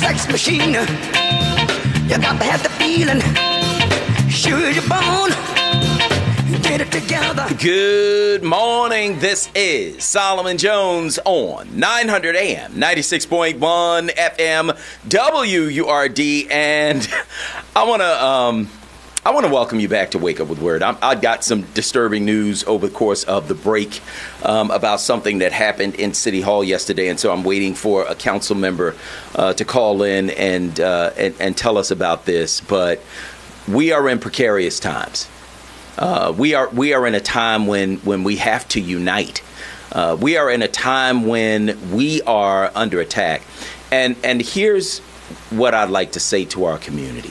sex machine. You got to have the feeling. Sure as you're born. Get it together. Good morning. This is Solomon Jones on 900 AM, 96.1 FM, WURD, and I want to welcome you back to Wake Up with Word. I got some disturbing news over the course of the break about something that happened in City Hall yesterday, and so I'm waiting for a council member to call in and tell us about this. But we are in precarious times. We are in a time when we have to unite. We are in a time when we are under attack. And here's what I'd like to say to our community.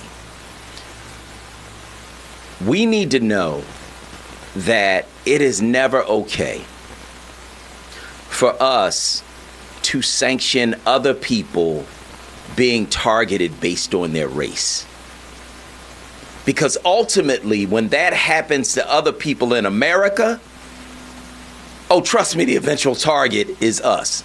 We need to know that it is never okay for us to sanction other people being targeted based on their race. Because ultimately, when that happens to other people in America, oh, trust me, the eventual target is us.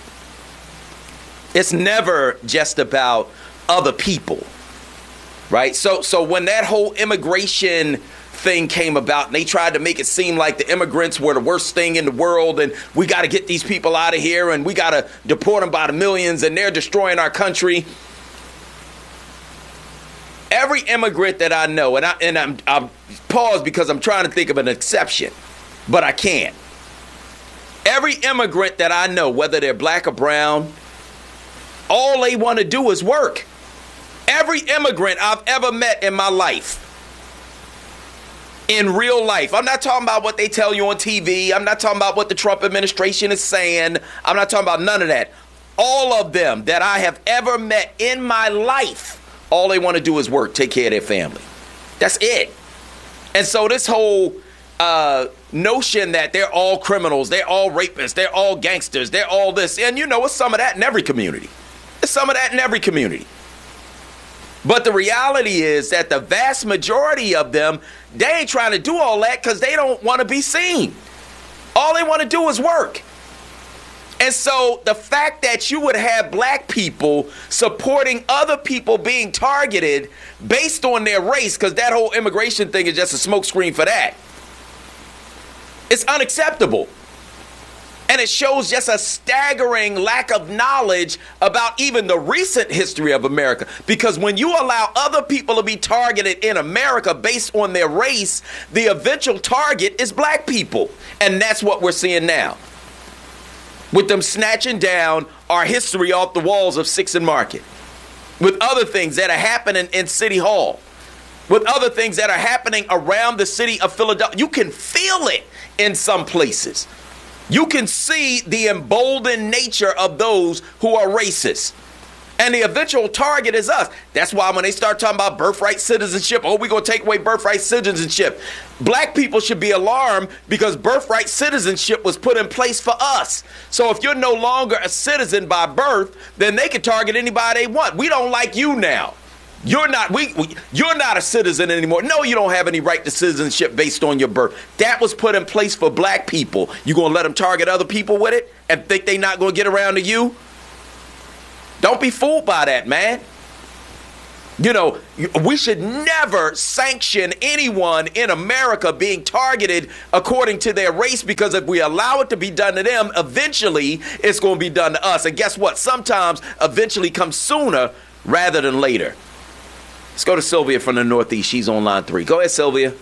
It's never just about other people, right? So when that whole immigration thing came about and they tried to make it seem like the immigrants were the worst thing in the world and we got to get these people out of here and we got to deport them by the millions and they're destroying our country. Every immigrant that I know, and I'm pause because I'm trying to think of an exception, but I can't. Every immigrant that I know, whether they're black or brown, all they want to do is work. Every immigrant I've ever met in my life, in real life, I'm not talking about what they tell you on TV. I'm not talking about what the Trump administration is saying. I'm not talking about none of that. All of them that I have ever met in my life, all they want to do is work, take care of their family. That's it. And so this whole notion that they're all criminals, they're all rapists, they're all gangsters, they're all this. And you know, it's some of that in every community. It's some of that in every community. But the reality is that the vast majority of them, they ain't trying to do all that because they don't want to be seen. All they want to do is work. And so the fact that you would have black people supporting other people being targeted based on their race, because that whole immigration thing is just a smokescreen for that, it's unacceptable. And it shows just a staggering lack of knowledge about even the recent history of America. Because when you allow other people to be targeted in America based on their race, the eventual target is black people. And that's what we're seeing now, with them snatching down our history off the walls of 6th and Market, with other things that are happening in City Hall, with other things that are happening around the city of Philadelphia. You can feel it in some places. You can see the emboldened nature of those who are racist. And the eventual target is us. That's why when they start talking about birthright citizenship, oh, we're going to take away birthright citizenship. Black people should be alarmed because birthright citizenship was put in place for us. So if you're no longer a citizen by birth, then they can target anybody they want. We don't like you now. You're not you're not a citizen anymore. No, you don't have any right to citizenship based on your birth. That was put in place for black people. You going to let them target other people with it and think they not going to get around to you? Don't be fooled by that, man. You know, we should never sanction anyone in America being targeted according to their race, because if we allow it to be done to them, eventually it's going to be done to us. And guess what? Sometimes eventually comes sooner rather than later. Let's go to Sylvia from the Northeast. She's on line 3. Go ahead, Sylvia.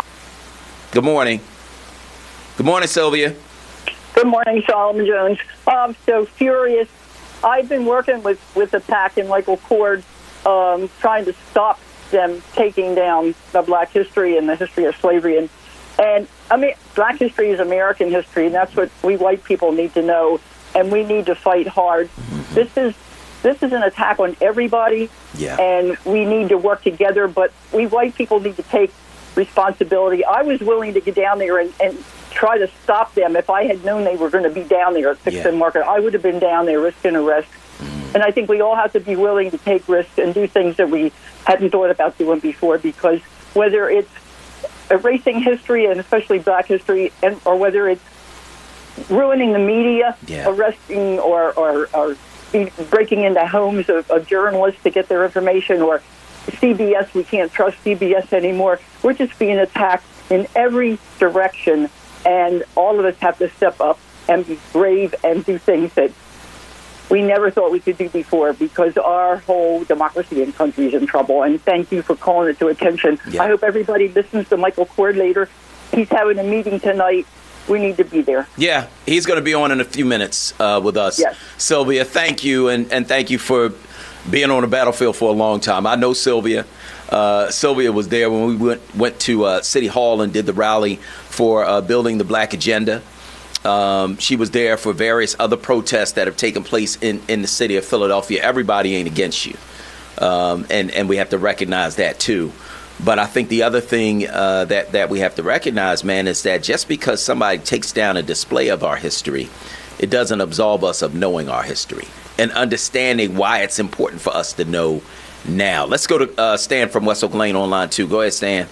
Good morning. Good morning, Sylvia. Good morning, Solomon Jones. I'm so furious. I've been working with the PAC and Michael Cord, trying to stop them taking down the black history and the history of slavery. And I mean, black history is American history, and that's what we white people need to know, and we need to fight hard. This is an attack on everybody, and we need to work together, but we white people need to take responsibility. I was willing to get down there and try to stop them. If I had known they were going to be down there at 6th and Market, I would have been down there risking arrest. And I think we all have to be willing to take risks and do things that we hadn't thought about doing before, because whether it's erasing history, and especially black history, or whether it's ruining the media, arresting or breaking into homes of journalists to get their information, or CBS, we can't trust CBS anymore. We're just being attacked in every direction, and all of us have to step up and be brave and do things that we never thought we could do before, because our whole democracy and country is in trouble. And thank you for calling it to attention. Yeah. I hope everybody listens to Michael Cord later. He's having a meeting tonight. We need to be there. Yeah, he's going to be on in a few minutes with us. Yes. Sylvia, thank you, and thank you for being on the battlefield for a long time. I know Sylvia. Sylvia was there when we went to City Hall and did the rally for building the Black Agenda. She was there for various other protests that have taken place in the city of Philadelphia. Everybody ain't against you, and we have to recognize that too. But I think the other thing that we have to recognize, man, is that just because somebody takes down a display of our history, it doesn't absolve us of knowing our history and understanding why it's important for us to know now. Let's go to Stan from West Oak Lane on line 2. Go ahead, Stan.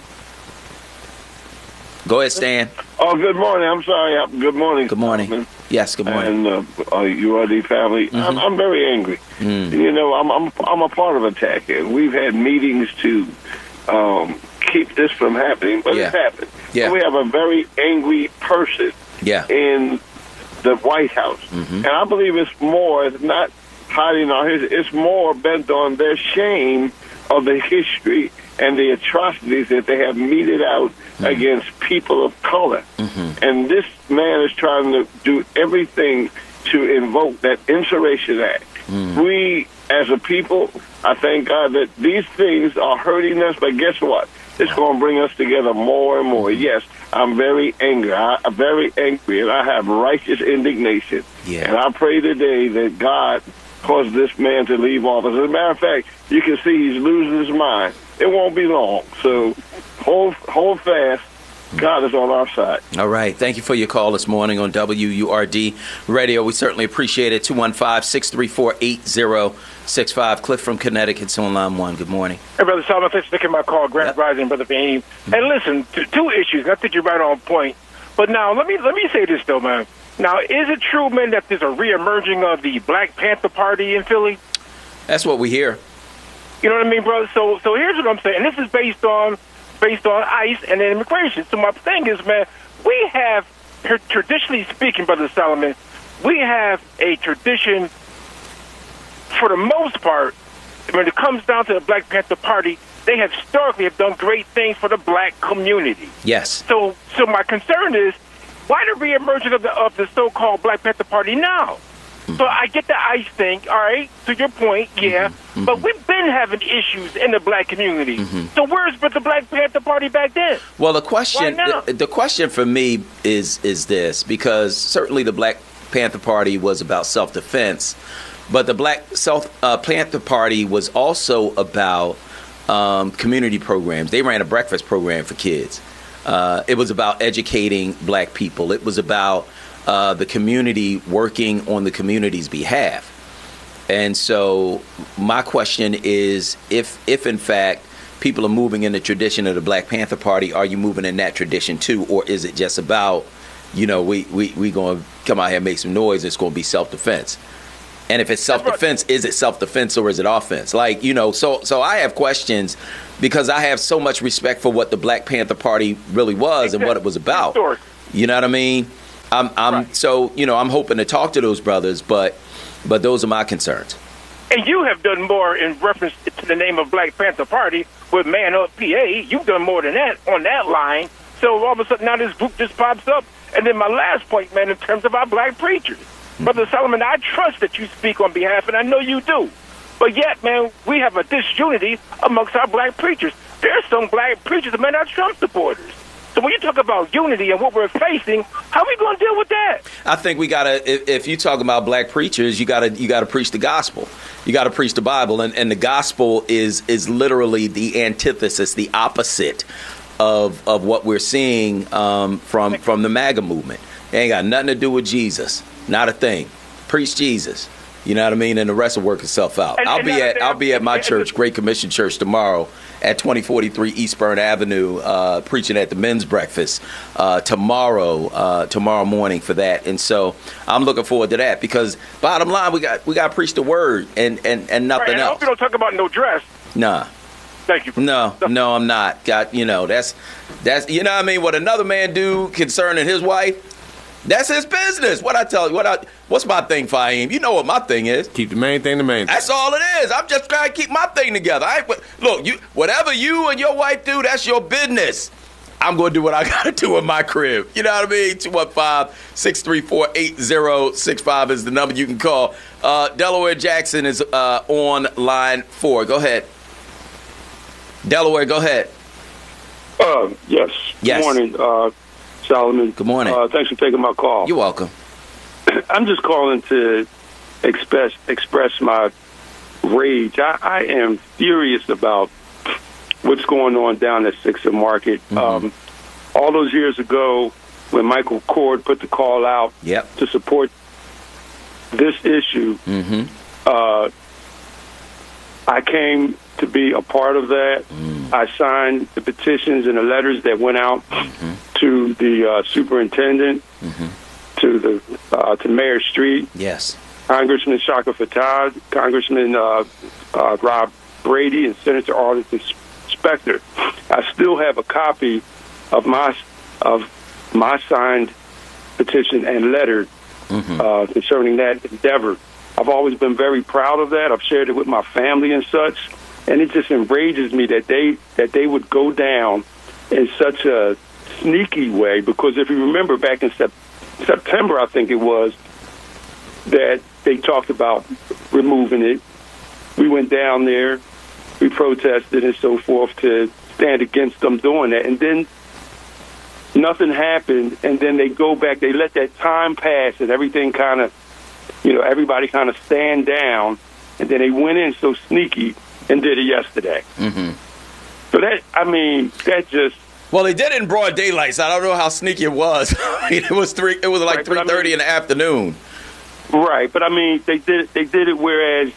Go ahead, Stan. Oh, good morning. I'm sorry. Good morning. Good morning. Solomon. Yes, good morning. And URD family. Mm-hmm. I'm very angry. You know, I'm a part of ATTACK, and we've had meetings to keep this from happening, but it's happened. Yeah. We have a very angry person in the White House. And I believe it's more, it's not hiding our history, it's more bent on their shame of the history and the atrocities that they have meted out against people of color. And this man is trying to do everything to invoke that Insurrection Act. We, as a people, I thank God that these things are hurting us, but guess what? It's going to bring us together more and more. Yes, I'm very angry. I'm very angry, and I have righteous indignation. And I pray today that God cause this man to leave office. As a matter of fact, you can see he's losing his mind. It won't be long. So hold fast. God is on our side. All right. Thank you for your call this morning on WURD Radio. We certainly appreciate it. 215-634-8065. Cliff from Connecticut's on line 1. Good morning. Hey, Brother Solomon, thanks for taking my call. Grant Rising, Brother Fahim. And listen, two issues. I think you're right on point. But now, let me say this, though, man. Now, is it true, man, that there's a reemerging of the Black Panther Party in Philly? That's what we hear. You know what I mean, brother? So here's what I'm saying. This is based on ICE and immigration. So my thing is, man, we have, traditionally speaking, Brother Solomon, we have a tradition, for the most part, when it comes down to the Black Panther Party, they have historically have done great things for the black community. Yes. So my concern is, why the reemergence of the so-called Black Panther Party now? So I get the ICE thing, all right, to your point, but we've been having issues in the black community. So where's the Black Panther Party back then? Well, the question for me is this, because certainly the Black Panther Party was about self-defense, but the Black Panther Party was also about community programs. They ran a breakfast program for kids. It was about educating black people. It was about the community working on the community's behalf. And so my question is, if in fact people are moving in the tradition of the Black Panther Party, are you moving in that tradition too? Or is it just about, we going to come out here and make some noise, it's going to be self-defense? And if it's self-defense, is it self-defense or is it offense? So I have questions because I have so much respect for what the Black Panther Party really was and what it was about. You know what I mean? So, I'm hoping to talk to those brothers, but those are my concerns. And you have done more in reference to the name of Black Panther Party with Man Up PA. You've done more than that on that line. So all of a sudden now this group just pops up. And then my last point, man, in terms of our black preachers. Brother Solomon, I trust that you speak on behalf, and I know you do. But yet, man, we have a disunity amongst our black preachers. There's some black preachers that are Trump supporters. So when you talk about unity and what we're facing, how are we going to deal with that? I think we gotta. If you talk about black preachers, you gotta preach the gospel. You gotta preach the Bible, and the gospel is literally the antithesis, the opposite of what we're seeing from the MAGA movement. It ain't got nothing to do with Jesus, not a thing. Preach Jesus. You know what I mean? And the rest will work itself out. I'll be at my church, Great Commission Church, tomorrow, at 2043 East Burn Avenue, preaching at the men's breakfast tomorrow morning for that. And so I'm looking forward to that, because bottom line, we got to preach the word and nothing and else. I hope you don't talk about no dress. Nah. Thank you. No, I'm not. That's you know what I mean. What another man do concerning his wife, that's his business. What's my thing, Fahim? You know what my thing is. Keep the main thing the main thing. That's all it is. I'm just trying to keep my thing together. Whatever you and your wife do, that's your business. I'm going to do what I got to do in my crib. You know what I mean? 215-634-8065 is the number you can call. Delaware Jackson is on line 4. Go ahead. Delaware, go ahead. Yes. Good morning, Solomon. Good morning. Thanks for taking my call. You're welcome. I'm just calling to express my rage. I am furious about what's going on down at Sixth and Market. Mm-hmm. All those years ago, when Michael Cord put the call out to support this issue, I came to be a part of that. I signed the petitions and the letters that went out to the superintendent, to Mayor Street, Congressman Shaka Fattah, Congressman Rob Brady, and Senator Arlington Specter. I still have a copy of my signed petition and letter concerning that endeavor. I've always been very proud of that. I've shared it with my family and such. And it just enrages me that they would go down in such a sneaky way, because if you remember back in September, I think it was, that they talked about removing it. We went down there, we protested and so forth to stand against them doing that. And then nothing happened, and then they go back, they let that time pass and everything kind of, everybody kind of stand down, and then they went in so sneaky and did it yesterday. So that just... Well, they did it in broad daylight, so I don't know how sneaky it was. It was like 3:30 in the afternoon. Right, but they did it whereas,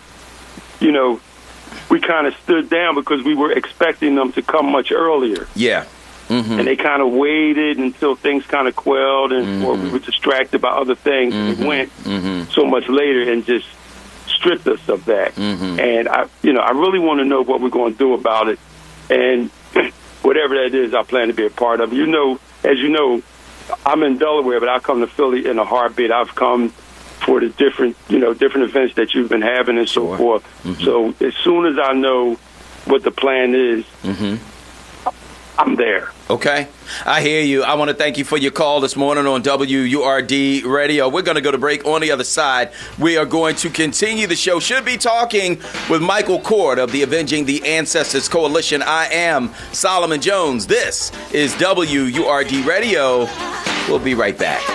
we kind of stood down because we were expecting them to come much earlier. Yeah. And they kind of waited until things kind of quelled, and or we were distracted by other things, and it went so much later and just stripped us of that. And I really want to know what we're going to do about it, and whatever that is, I plan to be a part of. As you know, I'm in Delaware, but I come to Philly in a heartbeat. I've come for the different events that you've been having and so forth. So as soon as I know what the plan is, I'm there. Okay. I hear you. I want to thank you for your call this morning on WURD Radio. We're going to go to break. On the other side, we are going to continue the show. Should be talking with Michael Cord of the Avenging the Ancestors Coalition. I am Solomon Jones. This is WURD Radio. We'll be right back.